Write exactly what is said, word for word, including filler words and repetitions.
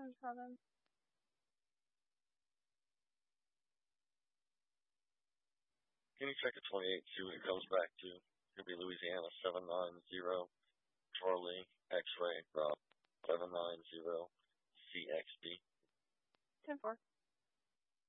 ten seven. Can you check a twenty-eight, see what it comes back to? Could be Louisiana seven nine zero, Charlie, X-ray, Rob, seven nine zero, C X D. ten four.